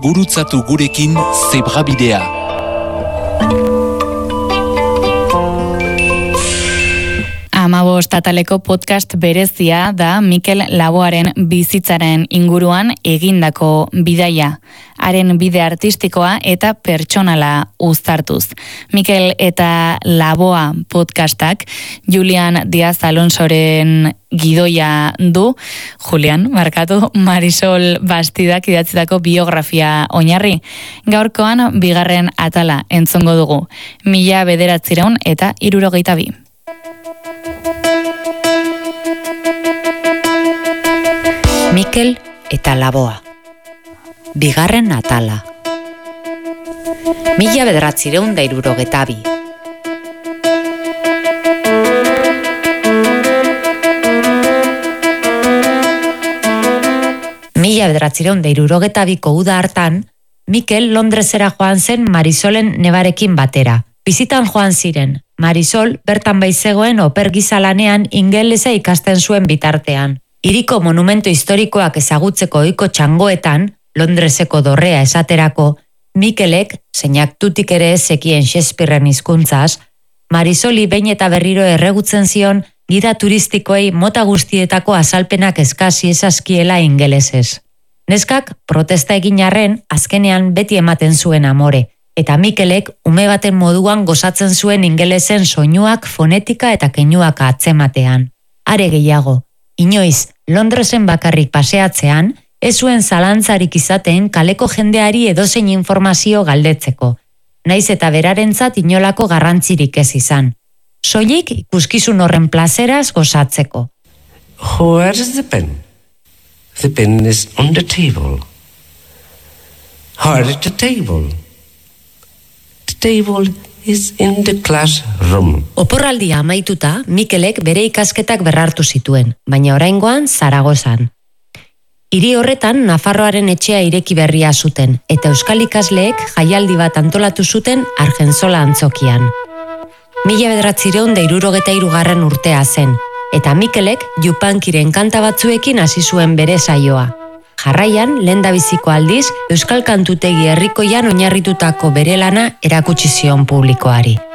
gurutzatu gurekin Zebrabidea. Amabost ataleko podcast berezia da Mikel Laboaren bizitzaren inguruan egindako bidaia. Haren bide artistikoa eta pertsonala uztartuz. Mikel eta Laboa podcastak Julian Díaz Alonsoren gidoia du, Marisol Bastidak idatzitako biografia oinarri. Gaurkoan bigarren atala entzongo dugu, 1972. Mikel eta Laboa. Bigarren atala. 1972. Mila bederatzireun da hirurogetabiko uda hartan, Mikel Londresera joan zen Marisolen nebarekin batera. Bizitan joan ziren, Marisol bertan baizegoen oper gisa lanean ingelesa ikasten zuen bitartean. Hiriko monumento historikoak ezagutzeko ohiko txangoetan, Londreseko dorrea esaterako, Mikelek, zeinak tutik ere ez zekien Shakespearen hizkuntzaz, Marisoli behin eta berriro erregutzen zion gida turistikoei mota guztietako azalpenak eskasi ezaskiela ingelesez. Neskak protesta egin arren azkenean beti ematen zuen amore, eta Mikelek ume baten moduan gozatzen zuen ingelesen soinuak, fonetika eta keinuak atzematean. Are gehiago, inoiz Londresen bakarrik paseatzean, ez zuen zalantzarik izaten kaleko jendeari edozein informazio galdetzeko, naiz eta berarentzat inolako garrantzirik ez izan. Soilik ikuskizun horren plazeraz gozatzeko. Where is the pen? The pen is on the table. Where is the table? The table is in the classroom. Oporraldia amaituta, Mikelek bere ikasketak berrartu zituen, baina oraingoan Zaragozan. Hiri horretan Nafarroaren etxea ireki berria zuten, eta euskal ikasleek jaialdi bat antolatu zuten Argentzola antzokian. 1973 urtea zen, eta Mikelek Yupankiren kanta batzuekin hasi zuen bere saioa. Jarraian, lehendabiziko aldiz, euskal kantutegi herrikoian oinarritutako bere lana erakutsi zion publikoari.